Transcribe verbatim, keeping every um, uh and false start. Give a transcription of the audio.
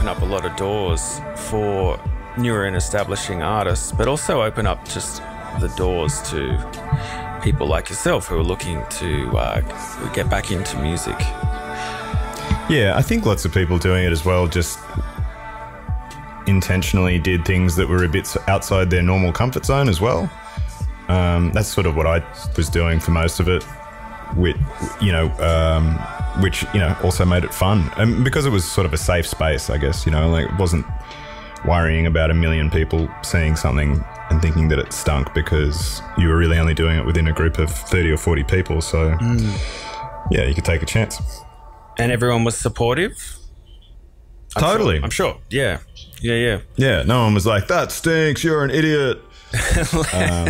up a lot of doors for newer and establishing artists, but also open up just the doors to people like yourself who are looking to uh, get back into music. Yeah, I think lots of people doing it as well just intentionally did things that were a bit outside their normal comfort zone as well. Um, that's sort of what I was doing for most of it, with, you know, um, which, you know, also made it fun. And because it was sort of a safe space, I guess, you know, like it wasn't worrying about a million people seeing something and thinking that it stunk because you were really only doing it within a group of thirty or forty people. So, mm. yeah, you could take a chance. And everyone was supportive? I'm totally. Sure, I'm sure. Yeah. Yeah, yeah. Yeah, no one was like, that stinks, you're an idiot. um,